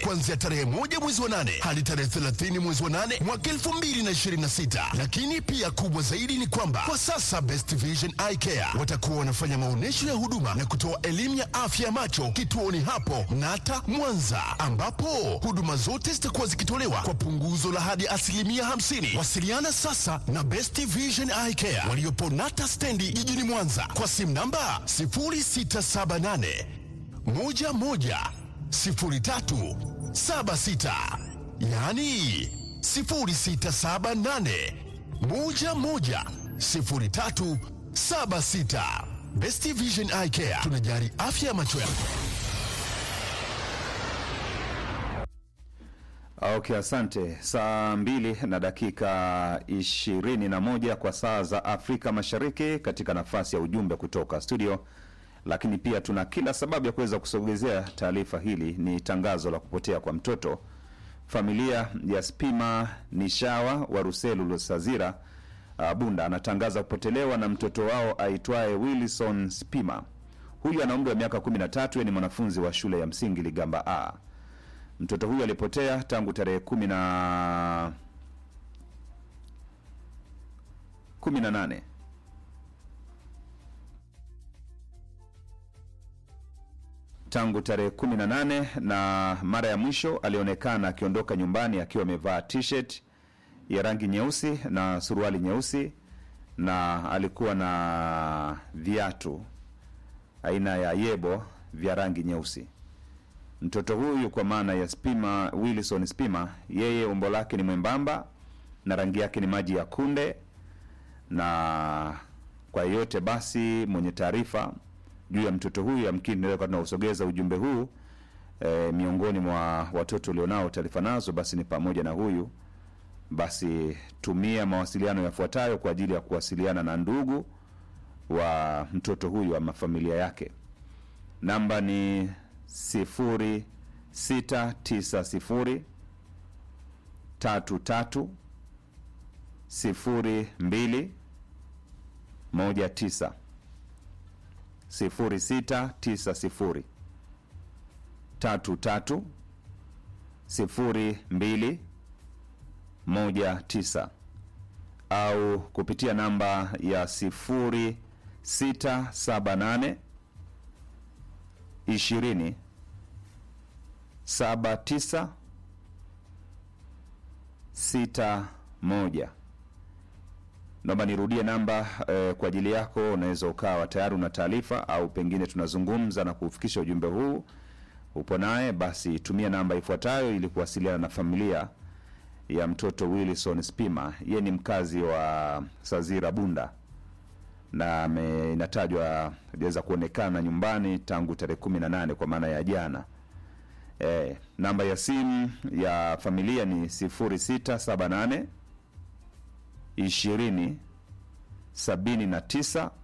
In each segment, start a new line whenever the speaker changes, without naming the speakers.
kuanzia tarehe 1 mwezi wa 8 hadi tarehe 30 mwezi wa 8 mwaka 2026. Lakini pia kubwa zaidi ni kwamba kwa sasa Best Vision Eye Care watakuwa wanafanya maonyesho ya huduma na kutoa elimu ya afya ya macho kituoni hapo Nata Mwanza, ambapo huduma zote zitakuwa zikitolewa kwa punguzo la hadi 50%. Wasiliana sasa na Best Vision Eye Care waliopo Nata stendi jijini Mwanza kwa simu namba 0678 11 0376, yani 0678 11 0376. Best Vision Eye Care, tunajali afya ya macho yako.
Okay, asante. Saa 2:21 kwa saa za Afrika Mashariki katika nafasi ya ujumbe kutoka studio. Lakini pia tuna kila sababu ya kuweza kusogezea taarifa hili. Ni tangazo la kupotea kwa mtoto. Familia ya Spima Nishawa wa Ruselu Lusazira Bunda anatangaza kupotelewa na mtoto wao aitwaye Wilson Spima. Huyu ana umri wa miaka 13, ni mwanafunzi wa shule ya msingi Ligamba A. Mtoto huyu alipotea tangu tarehe 18 tangu tarehe 18, na mara ya mwisho alionekana akiondoka nyumbani akiwa amevaa t-shirt ya rangi nyeusi na suruali nyeusi, na alikuwa na viatu aina ya yebo vya rangi nyeusi. Mtoto huyu kwa maana ya Spima, Wilson Spima, yeye umbo lake ni mwembamba na rangi yake ni maji ya kunde. Na kwa yote basi mwenye taarifa juu ya mtoto huyu, yamkini ndio tunausogeza ujumbe huu miongoni mwa watoto walionao taarifa nazo, basi ni pamoja na huyu. Basi tumia mawasiliano yafuatayo kwa ajili ya kuwasiliana na ndugu wa mtoto huyu ama familia yake. Namba ni 0690 33 02 19 0690 33 02 19 au kupitia namba ya 0678 20 79 61. Naomba nirudie namba kwa ajili yako. Unaweza ukawa tayari una taarifa au pengine tunazungumza na kufikisha ujumbe huu upo naye, basi tumia namba ifuatayo ili kuwasiliana na familia ya mtoto Wilson Spima. Yeye ni mkazi wa Sazira Bunda na inatajwa aliweza kuonekana nyumbani tangu tarehe 18 kwa maana ya jana. Namba ya simu ya familia ni 0678 20 79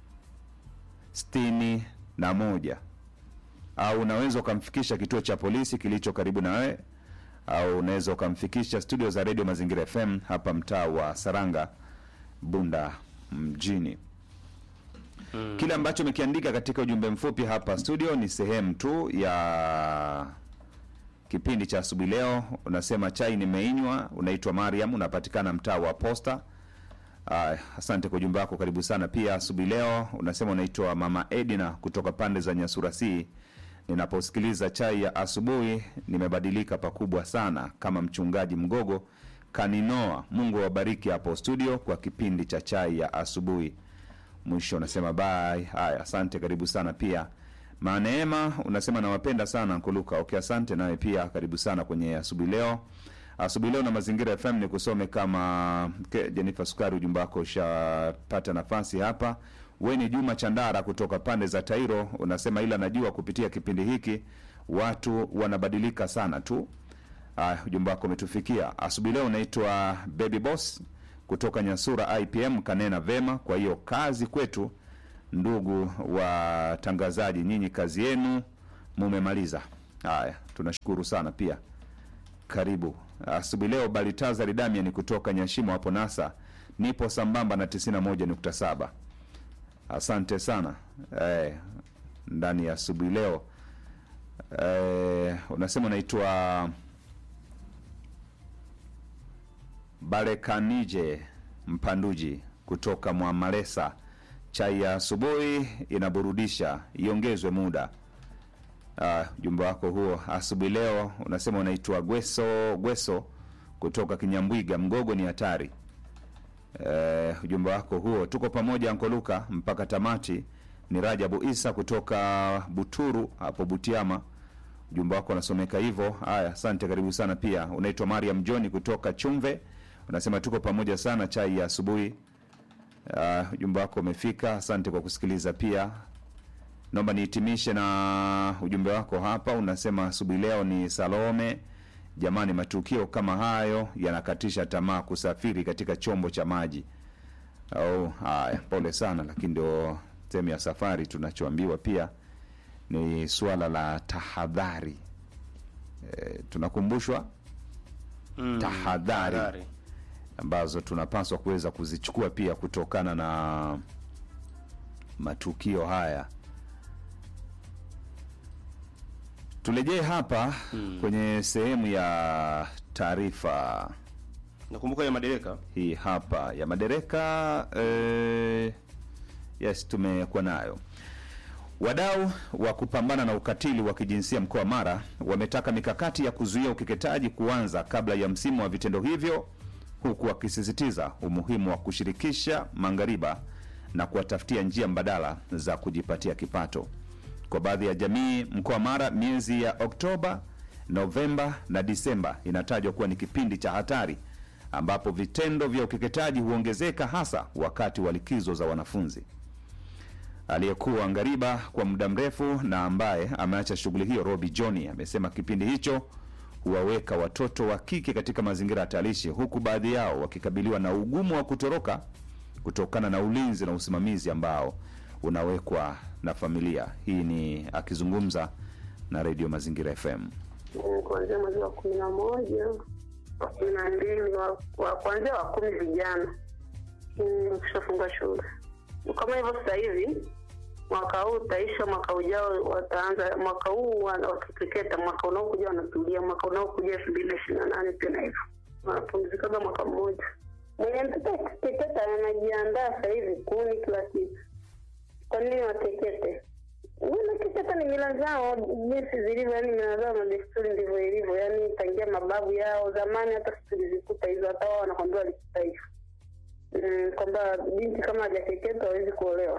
61, au unaweza ukamfikisha kituo cha polisi kilicho karibu na wewe, au unaweza ukamfikisha studio za Radio Mazingira FM hapa mtaa wa Saranga Bunda mjini. Kile ambacho umekiandika katika ujumbe mfupi hapa studio ni sehemu tu ya kipindi cha asubuhi leo. Unasema chai nimeinywa, unaitwa Mariam, unapatikana mtaa wa Posta. Asante kwa ujumbe wako, karibu sana pia asubuhi leo. Unasema unaitwa Mama Edina kutoka pande za Nyasurasi. Ninaposikiliza chai ya asubuhi nimebadilika pakubwa sana kama mchungaji Mgogo kaninoa. Mungu awabariki hapo studio kwa kipindi cha chai ya asubuhi. Mwisho unasema bye. Haya, asante, karibu sana pia. Maneema unasema nawapenda sana Nkuluka. Okay, asante nawe pia, karibu sana kwenye asubuhi leo. Asubuhi leo na Mazingira FM ni kusome kama Jennifer Sukari, ujumbe wako ushapata nafasi hapa. Wewe ni Juma Chandara kutoka pande za Tairo, unasema ila najua kupitia kipindi hiki watu wanabadilika sana tu. Ujumbe wako umetufikia. Asubuhi leo unaitwa Baby Boss kutoka Nyasura IPM, kanena vema. Kwa hiyo kazi kwetu ndugu watangazaji, nyinyi kazi yenu mumemaliza. Haya, tunashukuru sana pia. Karibu. Asubuhi leo Balitaza Damian kutoka Nyashimo hapo Nasa, nipo sambamba na 91.7. Asante sana. Ndani ya asubuhi leo Unasema unaitwa Barekanije Mpanduji kutoka Mwamalesa. Chai ya asubuhi inaburudisha, iongezwe muda. Jumba wako huo asubuhi leo. Unasema unaitwa Gweso kutoka Kinyambwiga. Mgogo ni hatari. Ujumbe wako huo, tuko pamoja Ankoluka mpaka tamati. Ni Rajabu Isa kutoka Buturu hapo Butiama. Ujumbe wako unasomeka hivyo. Haya, asante, karibu sana pia. Unaitwa Mariam John kutoka Chumve. Unasema tuko pamoja sana, chai ya asubuhi. Ujumbe wako umefika. Asante kwa kusikiliza pia. Naomba nihitimishe na ujumbe wako hapa. Unasema asubuhi leo ni Salome. Jamani, matukio kama hayo yanakatisha tamaa kusafiri katika chombo cha maji. Haya, pole sana, lakini ndio sehemu ya safari. Tunachoambiwa pia ni suala la tahadhari. Tunakumbushwa tahadhari ambazo tunapaswa kuweza kuzichukua pia kutokana na matukio haya. Turejee hapa kwenye sehemu ya taarifa.
Nakumbuka ya madereka.
Hii hapa ya madereka, yes, tumekuwa nayo. Wadau wa kupambana na ukatili wa kijinsia mkoa wa Mara wametaka mikakati ya kuzuia ukeketaji kuanza kabla ya msimu wa vitendo hivyo, huku wakisisitiza umuhimu wa kushirikisha mangariba na kuwatafutia njia mbadala za kujipatia kipato. Kwa baadhi ya jamii mkoa wa Mara, miezi ya Oktoba, Novemba na Disemba inatajwa kuwa ni kipindi cha hatari ambapo vitendo vya ukeketaji huongezeka, hasa wakati wa likizo za wanafunzi. Aliyekuwa ngariba kwa muda mrefu na ambaye ameacha shughuli hiyo, Robi Johnny, amesema kipindi hicho huwaweka watoto wa kike katika mazingira hatarishi, huku baadhi yao wakikabiliwa na ugumu wa kutoroka kutokana na ulinzi na usimamizi ambao unawekwa na familia. Hii ni akizungumza na Radio Mazingira FM.
Kuanzia mwezi wa 11, 12, kuanzia wa 10 vijana kushafunga shule. Kama hivyo sasa hivi mwaka huu utaisha, mwaka ujao wataanza. Mwaka huu watakeketa, mwaka unaokuja wanatulia, mwaka unaokuja 2028 tena hivyo. Wanapumzika kama mwaka mmoja. Mwenye mtoto keketa anajiandaa sasa hivi kuni kila kitu. Kwa nini watekete? Keketa ni mila zao, jinsi zilivyo, yani mila zao na desturi ndivyo ilivyo, yani tangia mababu yao zamani. Hata tulizikuta hizo, hata wao wanakwambia walikuta hivyo. Kwamba binti kama hajakeketwa hawezi kuolewa,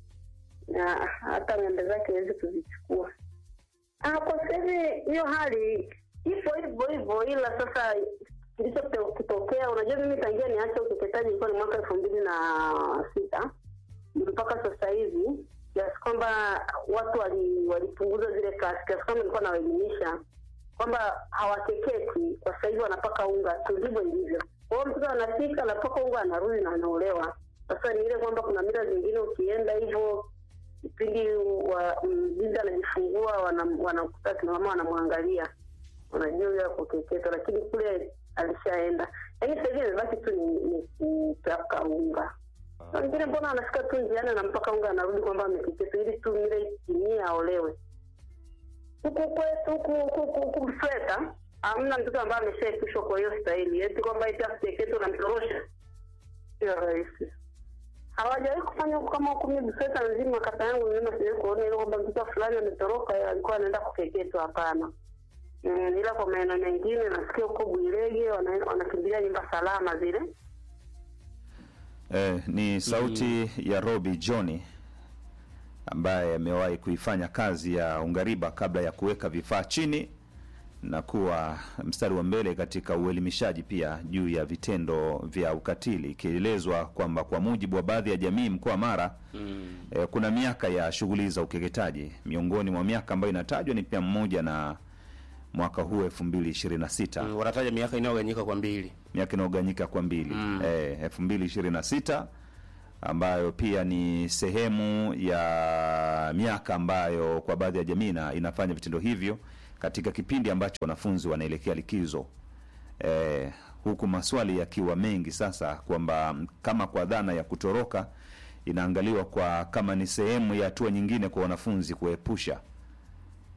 na hata ng'ombe zake hawezi kuzichukua. Kwa sasa hiyo hali ipo hivyo, ila sasa kilichotokea, unajua mimi tangia niache ukeketaji ilikuwa ni mwaka 2006 mpaka sasa hivi, kiasi kwamba watu walipunguza zile kasi, kiasi kwamba nilikuwa nawaelimisha kwamba hawakeketi kwa sasa hivi, wanapaka unga tu, ndivyo ilivyo. Kwa hiyo mtoto anafika, anapaka unga, anarudi na anaolewa. Sasa ni ile kwamba kuna mila zingine ukienda hivyo kipindi wa binti anajifungua, wanakuta kina mama wanamwangalia, wanajua ya kukeketa, lakini kule alishaenda. Yaani sasa hivi imebaki tu ni kupaka unga. Wengine mbona anafika tu njiani na mpaka unga anarudi kwamba amekeketa, ili tu mila itimie aolewe. Huku kwetu kumfeta hamna mtoto ambaye ameshaikushwa kwa hiyo staili. Eti kwamba itafiketwa na mtorosha. Sio rahisi. Hawajawahi kufanya kama hukumu mseta nzima kata yangu mimi siwezi kuona ile kwamba mtoto fulani ametoroka alikuwa anaenda kukeketwa, hapana. Ila kwa maeneo mengine nasikia huko Buirege wanakimbilia nyumba salama zile.
Ni sauti ya Robi Johnny ambaye amewahi kuifanya kazi ya ungariba kabla ya kuweka vifaa chini na kuwa mstari wa mbele katika uelimishaji pia juu ya vitendo vya ukatili. Ikielezwa kwamba kwa mujibu wa baadhi ya jamii mkoa wa Mara, kuna miaka ya shughuli za ukeketaji. Miongoni mwa miaka ambayo inatajwa ni pia mmoja na mwaka huu 2026.
Wanataja miaka inayoganyika kwa mbili.
Miaka inayoganyika kwa mbili. 2026 ambayo pia ni sehemu ya miaka ambayo kwa baadhi ya jamii inafanya vitendo hivyo katika kipindi ambacho wanafunzi wanaelekea likizo. Huku maswali yakiwa mengi sasa kwamba kama kwa dhana ya kutoroka inaangaliwa kwa kama ni sehemu ya hatua nyingine kwa wanafunzi kuepusha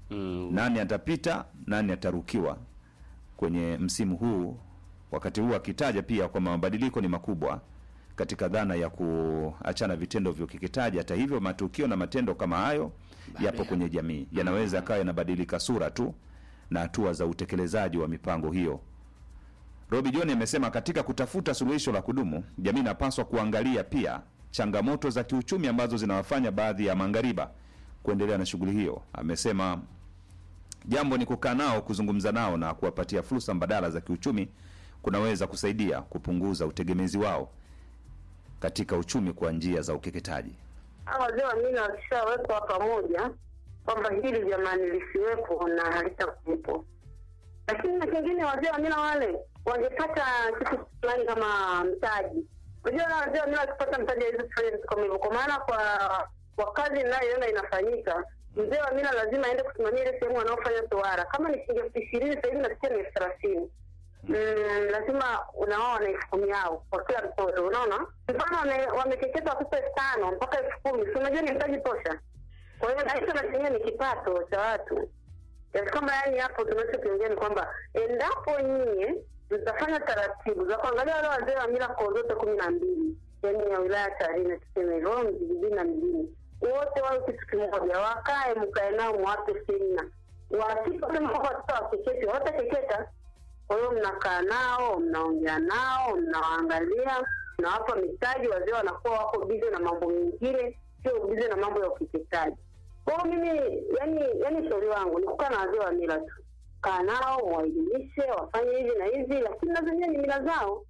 Nani atapita, nani atarukiwa kwenye msimu huu, wakati huu akitaja pia kwa mabadiliko ni makubwa katika dhana ya kuachana vitendo vya ukeketaji. Hata hivyo, matukio na matendo kama hayo yapo kwenye jamii, yanaweza kawa yanabadilika sura tu na hatua za utekelezaji wa mipango hiyo. Robi John amesema katika kutafuta suluhisho la kudumu, jamii inapaswa kuangalia pia changamoto za kiuchumi ambazo zinawafanya baadhi ya mangariba kuendelea na shughuli hiyo. Amesema jambo ni kukaa nao, kuzungumza nao na kuwapatia fursa mbadala za kiuchumi kunaweza kusaidia kupunguza utegemezi wao katika uchumi kwa njia za ukeketaji.
Wazee wa mila wakishawekwa pamoja kwamba hili jamani lisiwepo na halitakuwepo. Lakini na kingine, wazee wa mila wale wangepata kitu fulani kama mtaji. Unajua wazee wa mila wakipata mtaji hizo fulani kama hivyo, kwa maana kwa kazi ninayoona inafanyika, mzee wa mila lazima aende kusimamia ile sehemu wanaofanya tohara. Kama ni shilingi 20 sasa hivi nasikia ni 30. Lazima unao wana 10,000 yao kwa kila mtoto, unaona? Mfano wamekeketa watoto 5 mpaka 10,000, si unajua ni mtaji tosha. Kwa hiyo hicho natumia ni kipato cha watu. Kama yani hapo tunachokiongea ni kwamba endapo nyinyi mtafanya taratibu za kuangalia wale wazee wa mila kwa zote 12, yani ya wilaya Tarime tuseme hivyo, mjini na mjini, wote wao kitu kimoja, wakae mkae nao mwape semina. Wasipokema kwa watoto wakeketi, watakeketa. Kwa hiyo mnakaa nao, mnaongea nao, mnaangalia, mnawapa mitaji. Wazee wanakuwa wako bize na mambo mengine, sio bize na mambo ya ukeketaji. Kwa mimi yani shauri wangu ni kukaa na wazee wa mila tu. Kaa nao, waelimishe, wafanye hivi na hivi, lakini na zenyewe ni mila zao.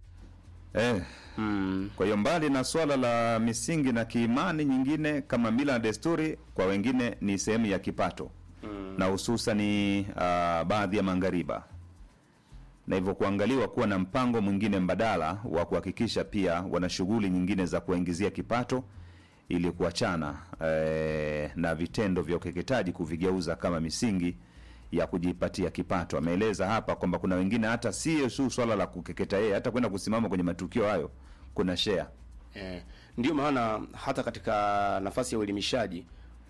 Kwa hiyo mbali na swala la misingi na kiimani nyingine kama mila na desturi, kwa wengine ni sehemu ya kipato. Na hususan ni baadhi ya mangariba. Na hivyo kuangaliwa kuwa na mpango mwingine mbadala wa kuhakikisha pia wana shughuli nyingine za kuingizia kipato ili kuachana na vitendo vya ukeketaji, kuvigeuza kama misingi ya kujipatia kipato. Ameeleza hapa kwamba kuna wengine hata sio swala la kukeketa yeye, hata kwenda kusimama kwenye matukio hayo kuna share.
Ndio maana hata katika nafasi ya uelimishaji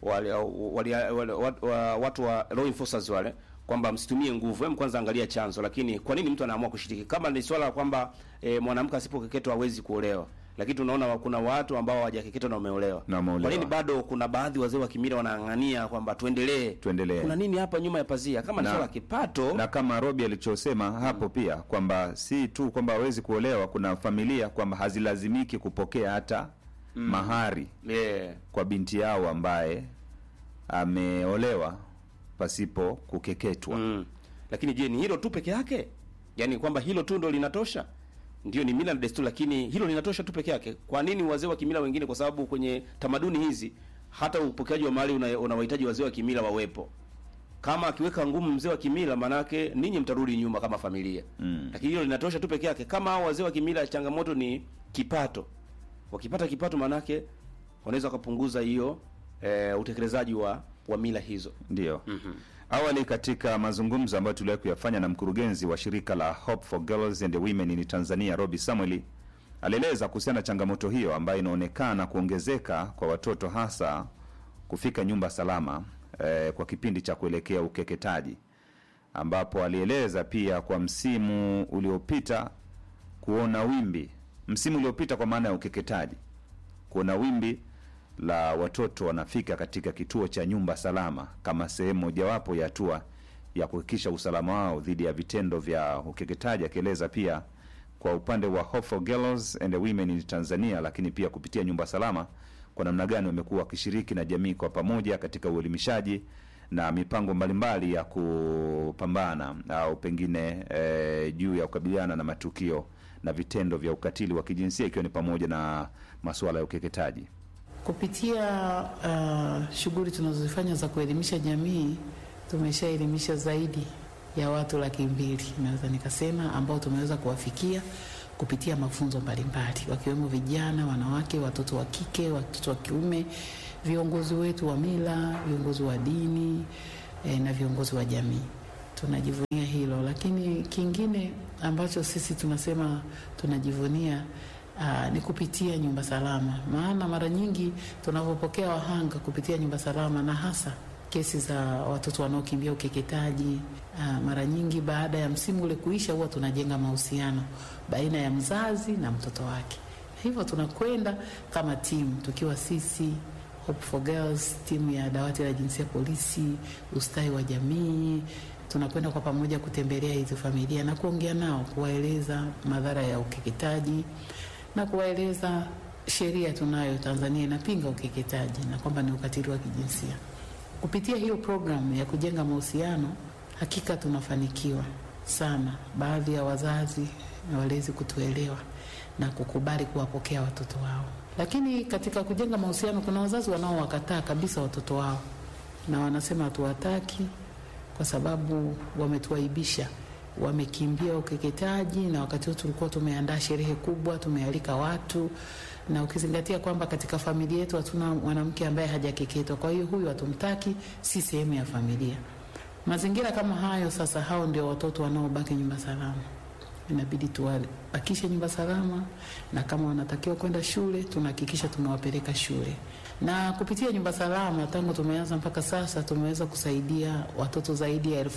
watu wa law enforcers wale kwamba msitumie nguvu, hem kwanza angalia chanzo. Lakini kwa nini mtu anaamua kushiriki? Kama ni swala kwamba mwanamke asipokeketwa hawezi kuolewa, lakini tunaona kuna watu ambao hawajakeketwa na wameolewa. Kwa nini bado kuna baadhi wazee wa kimila wanaangania kwamba tuendelee? Kuna nini hapa nyuma ya pazia? Kama ni swala kipato,
na kama Robi alichosema hapo pia kwamba si tu kwamba hawezi kuolewa, kuna familia kwamba hazilazimiki kupokea hata mahari kwa binti yao ambaye ameolewa pasipo kukeketwa.
Lakini je, ni hilo tu peke yake? Yaani kwamba hilo tu ndio linatosha? Ndio, ni mila na desturi, lakini hilo linatosha tu peke yake? Kwa nini wazee wa kimila wengine? Kwa sababu kwenye tamaduni hizi hata upokeaji wa mali unawahitaji wazee wa kimila wawepo. Kama akiweka ngumu mzee wa kimila, manake ninyi mtarudi nyuma kama familia. Lakini hilo linatosha tu peke yake? Kama hao wazee wa kimila changamoto ni kipato, wakipata kipato manake wanaweza kupunguza hiyo utekelezaji wa mila hizo.
Ndio. Awali katika mazungumzo ambayo tuliwahi kuyafanya na mkurugenzi wa shirika la Hope for Girls and Women in Tanzania, Robi Samuel, alieleza kuhusiana na changamoto hiyo ambayo inaonekana kuongezeka kwa watoto, hasa kufika nyumba salama kwa kipindi cha kuelekea ukeketaji, ambapo alieleza pia kwa msimu uliopita kuona wimbi, msimu uliopita kwa maana ya ukeketaji, kuona wimbi la watoto wanafika katika kituo cha nyumba salama kama sehemu mojawapo ya hatua ya kuhakikisha usalama wao dhidi ya vitendo vya ukeketaji. Akieleza pia kwa upande wa Hope for Girls and Women in Tanzania, lakini pia kupitia nyumba salama, kwa namna gani wamekuwa wakishiriki na jamii kwa pamoja katika uelimishaji na mipango mbalimbali ya kupambana au pengine juu ya kukabiliana na matukio na vitendo vya ukatili wa kijinsia, ikiwa ni pamoja na masuala ya ukeketaji.
Kupitia shughuli tunazozifanya za kuelimisha jamii, tumeshaelimisha zaidi ya watu 200,000 naweza nikasema, ambao tumeweza kuwafikia kupitia mafunzo mbalimbali, wakiwemo vijana, wanawake, watoto wa kike, watoto wa kiume, viongozi wetu wa mila, viongozi wa dini na viongozi wa jamii. Tunajivunia hilo. Lakini kingine ambacho sisi tunasema tunajivunia ni kupitia nyumba salama. Maana mara nyingi tunapopokea wahanga kupitia nyumba salama, na hasa kesi za watoto wanaokimbia ukeketaji. Mara nyingi baada ya msimu ule kuisha, huwa tunajenga mahusiano baina ya mzazi na mtoto wake. Hivyo tunakwenda kama timu, tukiwa sisi Hope for Girls, timu ya dawati la jinsia polisi, ustawi wa jamii, tunakwenda kwa pamoja kutembelea hizo familia na kuongea nao, kuwaeleza madhara ya ukeketaji na kuwaeleza sheria tunayo Tanzania inapinga ukeketaji na kwamba ni ukatili wa kijinsia. Kupitia hiyo program ya kujenga mahusiano, hakika tunafanikiwa sana. Baadhi ya wazazi na walezi kutuelewa na kukubali kuwapokea watoto wao. Lakini katika kujenga mahusiano kuna wazazi wanaowakataa kabisa watoto wao na wanasema hatuwataki kwa sababu wametuaibisha, wamekimbia ukeketaji, na wakati huo tulikuwa tumeandaa sherehe kubwa, tumealika watu, na ukizingatia kwamba katika familia yetu hatuna mwanamke ambaye hajakeketwa, kwa hiyo huyu hatumtaki, si sehemu ya familia. Mazingira kama hayo, sasa hao ndio watoto wanaobaki nyumba salama. Inabidi tuwabakishe nyumba salama, na kama wanatakiwa kwenda shule tunahakikisha tunawapeleka shule. Na kupitia nyumba salama tangu tumeanza mpaka sasa tumeweza kusaidia watoto zaidi ya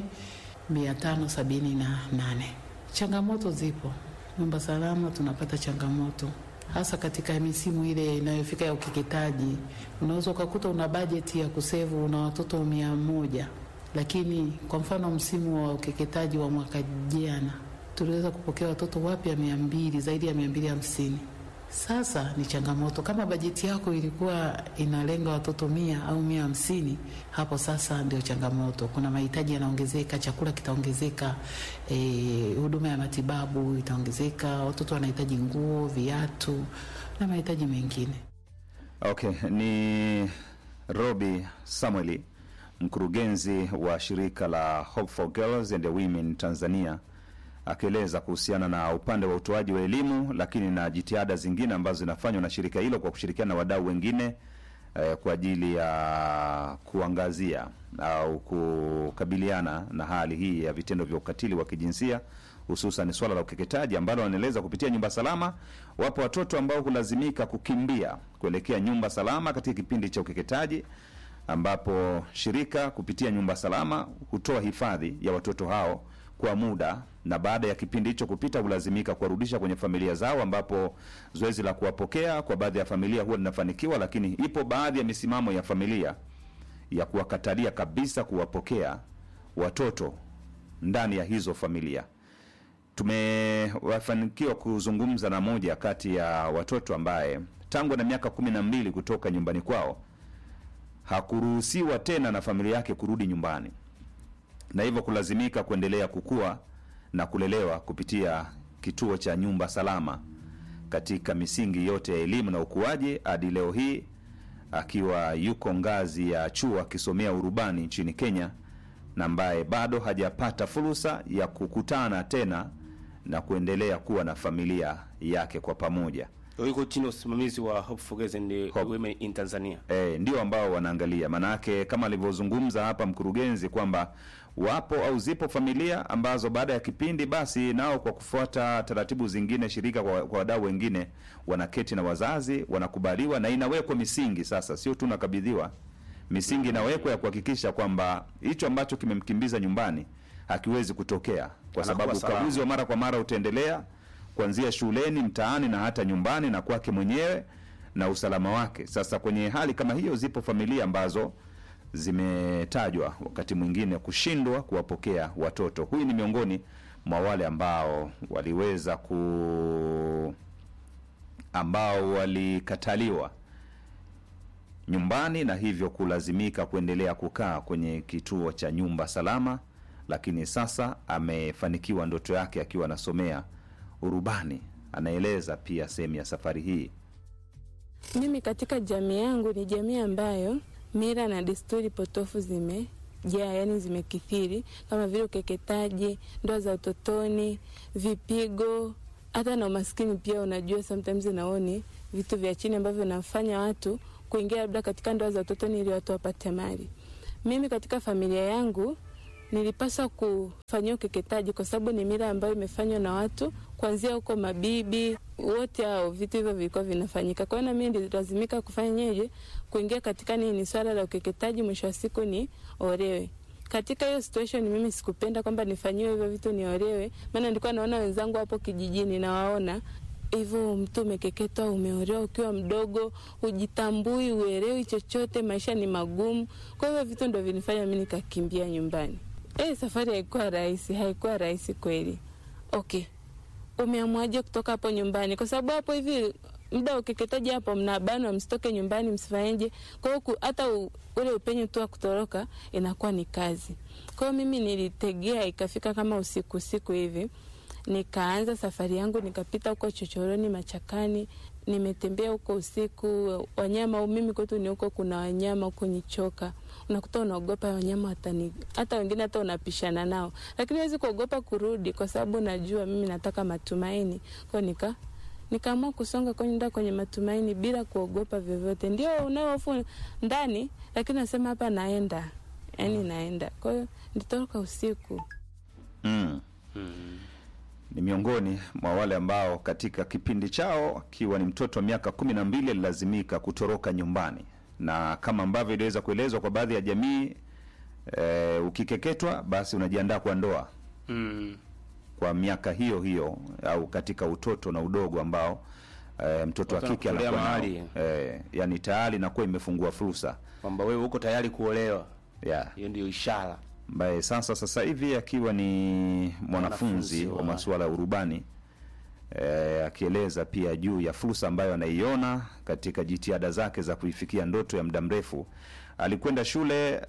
4578. Changamoto zipo. Nyumba salama tunapata changamoto hasa katika misimu ile inayofika ya ukeketaji. Unaweza kukuta una bajeti ya kusevu una watoto 100, lakini kwa mfano msimu wa ukeketaji wa mwaka jana tuliweza kupokea watoto wapya 200, zaidi ya 250. Sasa ni changamoto. Kama bajeti yako ilikuwa inalenga watoto 100 au 150, hapo sasa ndio changamoto. Kuna mahitaji yanaongezeka, chakula kitaongezeka, huduma ya matibabu itaongezeka, watoto wanahitaji nguo, viatu na mahitaji mengine.
Okay, ni Robi Samueli, mkurugenzi wa shirika la Hope for Girls and Women Tanzania, akieleza kuhusiana na upande wa utoaji wa elimu, lakini na jitihada zingine ambazo zinafanywa na shirika hilo kwa kushirikiana na wadau wengine kwa ajili ya kuangazia au kukabiliana na hali hii ya vitendo vya ukatili wa kijinsia, hususan swala la ukeketaji ambalo wanaeleza kupitia nyumba salama. Wapo watoto ambao hulazimika kukimbia kuelekea nyumba salama katika kipindi cha ukeketaji, ambapo shirika kupitia nyumba salama hutoa hifadhi ya watoto hao kwa muda, na baada ya kipindi hicho kupita hulazimika kuwarudisha kwenye familia zao, ambapo zoezi la kuwapokea kwa baadhi ya familia huwa linafanikiwa, lakini ipo baadhi ya misimamo ya familia ya kuwakatalia kabisa kuwapokea watoto ndani ya hizo familia. Tumewafanikiwa kuzungumza na moja kati ya watoto ambaye tangu na miaka 12 kutoka nyumbani kwao hakuruhusiwa tena na familia yake kurudi nyumbani, na hivyo kulazimika kuendelea kukua na kulelewa kupitia kituo cha nyumba salama katika misingi yote ya elimu na ukuaji, hadi leo hii akiwa yuko ngazi ya chuo akisomea urubani nchini Kenya, na ambaye bado hajapata fursa ya kukutana tena na kuendelea kuwa na familia yake kwa pamoja.
Yuko chini ya usimamizi wa Hope for Girls and Women in Tanzania.
Ndio ambao wanaangalia. Manake kama alivyozungumza hapa mkurugenzi kwamba wapo au zipo familia ambazo baada ya kipindi basi nao kwa kufuata taratibu zingine shirika kwa wadau wengine wanaketi na wazazi, wanakubaliwa na inawekwa misingi. Sasa sio tu nakabidhiwa, misingi inawekwa ya kuhakikisha kwamba hicho ambacho kimemkimbiza nyumbani hakiwezi kutokea, kwa sababu ukaguzi wa mara kwa mara utaendelea kuanzia shuleni, mtaani na hata nyumbani na kwake mwenyewe na usalama wake. Sasa kwenye hali kama hiyo zipo familia ambazo zimetajwa wakati mwingine kushindwa kuwapokea watoto. Huyu ni miongoni mwa wale ambao waliweza ambao walikataliwa nyumbani na hivyo kulazimika kuendelea kukaa kwenye kituo cha nyumba salama, lakini sasa amefanikiwa ndoto yake akiwa anasomea urubani. Anaeleza pia sehemu ya safari hii.
Mimi katika jamii yangu ni jamii ambayo mila na desturi potofu yani zimekithiri, kama vile ukeketaji, ndoa za utotoni, vipigo, hata na umaskini pia. Unajua sometimes naoni vitu vya chini ambavyo vinafanya watu kuingia labda katika ndoa za utotoni ili watu wapate mali. Mimi katika familia yangu nilipaswa kufanyia ukeketaji kwa sababu ni mila ambayo imefanywa na watu kuanzia huko mabibi wote hao, vitu hivyo vilikuwa vinafanyika. Kwa hiyo na mimi nililazimika kufanyaje, kuingia katika ni swala la ukeketaji, mwisho wa siku ni olewe. Katika hiyo situation mimi sikupenda kwamba nifanyiwe hivyo vitu niolewe, maana nilikuwa naona wenzangu hapo kijijini na waona hivyo, mtu umekeketwa, umeolewa ukiwa mdogo, hujitambui, uelewi chochote, maisha ni magumu. Kwa hivyo vitu ndio vinifanya mimi nikakimbia nyumbani. Safari haikuwa rahisi kweli. Okay. Umeamwaje kutoka hapo nyumbani? Kwa sababu hapo hivi muda ukeketaji hapo mnabanwa, msitoke nyumbani, msifanyeje. Kwa hiyo hata ule upenyo tu wa kutoroka inakuwa ni kazi. Kwa hiyo mimi nilitegea ikafika kama usiku hivi. Nikaanza safari yangu, nikapita huko chochoroni, machakani, nimetembea huko usiku. Wanyama mimi kwetu ni huko, kuna wanyama huko Nyichoka. Unakuta unaogopa wanyama, hata wengine hata unapishana nao. Lakini huwezi kuogopa kurudi kwa sababu najua mimi nataka matumaini. Kwa nikaamua kusonga kwenye matumaini bila kuogopa vyovyote. Ndio unaofu ndani, lakini nasema hapa naenda. Yaani naenda. Kwa hiyo nitoroka usiku.
Ni miongoni mwa wale ambao katika kipindi chao akiwa ni mtoto wa miaka 12 alilazimika kutoroka nyumbani. Na kama ambavyo iliweza kuelezwa kwa baadhi ya jamii, ukikeketwa basi unajiandaa kwa ndoa. Kwa miaka hiyo au katika utoto na udogo ambao mtoto wa kike anakuwa yani tayari inakuwa imefungua fursa
kwamba wewe uko tayari kuolewa. Hiyo ndio ishara.
Mbaye sasa hivi akiwa ni mwanafunzi wa masuala ya urubani, akieleza pia juu ya fursa ambayo anaiona katika jitihada zake za kuifikia ndoto ya muda mrefu. Alikwenda shule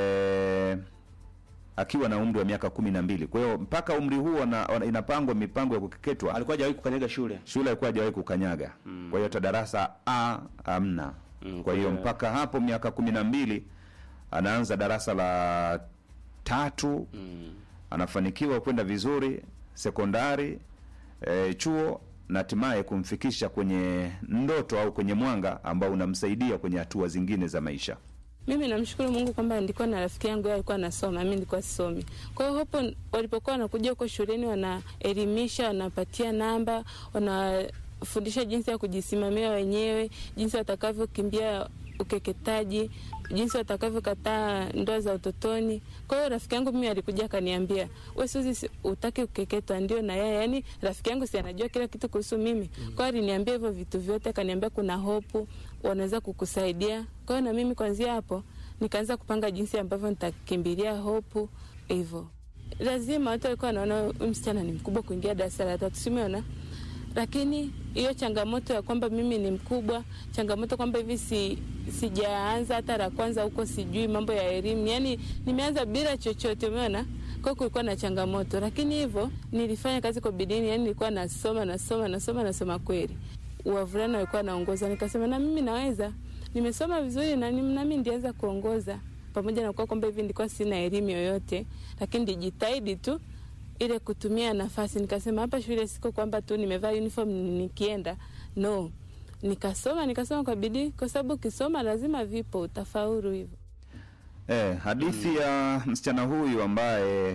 akiwa na umri wa miaka 12. Kwa hiyo mpaka umri huu inapangwa mipango ya kukeketwa.
Alikuwa hajawahi kukanyaga shule.
Alikuwa hajawahi kukanyaga. Kwa hiyo hata darasa A hamna. Kwa hiyo mpaka hapo miaka 12 anaanza darasa la 3. Anafanikiwa kwenda vizuri sekondari, chuo, na hatimaye kumfikisha kwenye ndoto au kwenye mwanga ambao unamsaidia kwenye hatua zingine za maisha.
Mimi namshukuru Mungu kwamba nilikuwa na rafiki yangu alikuwa anasoma, mimi nilikuwa sisomi. Kwa hiyo hapo walipokuwa wanakuja huko shuleni, wanaelimisha, wanapatia namba, wanafundisha jinsi ya kujisimamia wenyewe, jinsi watakavyokimbia ukeketaji, jinsi watakavyokataa ndoa za utotoni. Kwa hiyo rafiki yangu mimi alikuja akaniambia, "Wewe Suzy utaki kukeketwa?" Ndio na yeye, yani rafiki yangu si anajua kila kitu kuhusu mimi. Kwa hiyo aliniambia hivyo vitu vyote, akaniambia kuna hope, wanaweza kukusaidia. Kwa hiyo na mimi kuanzia hapo nikaanza kupanga jinsi ambavyo nitakimbilia hope hivyo. Lazima watu walikuwa wanaona msichana ni mkubwa kuingia darasa la 3, simeona. Lakini hiyo changamoto ya kwamba mimi ni mkubwa, changamoto kwamba hivi sijaanza hata la kwanza huko, sijui mambo ya elimu, yani nimeanza bila chochote, umeona. Kwa kulikuwa na changamoto, lakini hivyo nilifanya kazi kwa bidii, yani nilikuwa nasoma kweli. Wavulana walikuwa naongoza, nikasema na mimi naweza, nimesoma vizuri na mimi ndianza kuongoza. Pamoja na kwamba hivi nilikuwa sina elimu yoyote, lakini nijitahidi tu ile kutumia nafasi. Nikasema hapa shule siko kwamba tu nimevaa uniform nikienda, no, nikasoma kwa bidii, kwa sababu kisoma lazima vipo utafaulu hivyo.
Hadithi ya msichana huyu ambaye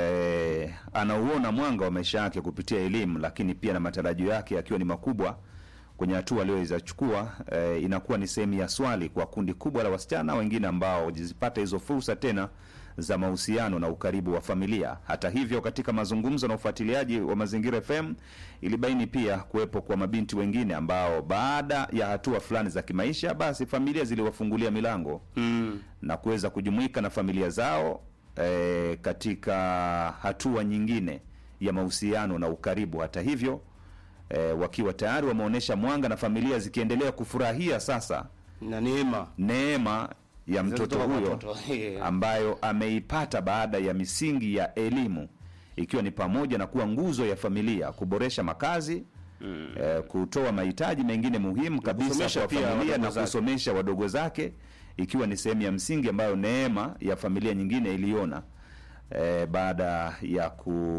anauona mwanga wa maisha yake kupitia elimu, lakini pia na matarajio yake akiwa ni makubwa kwenye hatua aliyoweza chukua, inakuwa ni sehemu ya swali kwa kundi kubwa la wasichana wengine ambao wajizipata hizo fursa tena za mahusiano na ukaribu wa familia. Hata hivyo, katika mazungumzo na ufuatiliaji wa Mazingira FM ilibaini pia kuwepo kwa mabinti wengine ambao baada ya hatua fulani za kimaisha, basi familia ziliwafungulia milango na kuweza kujumuika na familia zao katika hatua nyingine ya mahusiano na ukaribu. Hata hivyo, wakiwa tayari wameonesha mwanga na familia zikiendelea kufurahia sasa
na
neema ya mtoto huyo ambayo ameipata baada ya misingi ya elimu, ikiwa ni pamoja na kuwa nguzo ya familia, kuboresha makazi, kutoa mahitaji mengine muhimu kabisa kwa familia na kusomesha wadogo zake, ikiwa ni sehemu ya msingi ambayo neema ya familia nyingine iliona baada ya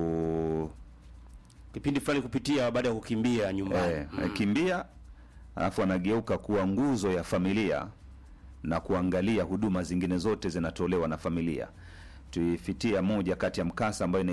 kipindi fulani kupitia baada ya kukimbia nyumbani.
Kimbia, alafu anageuka kuwa nguzo ya familia na kuangalia huduma zingine zote zinatolewa na familia. tuifitia moja kati ya mkasa ambayo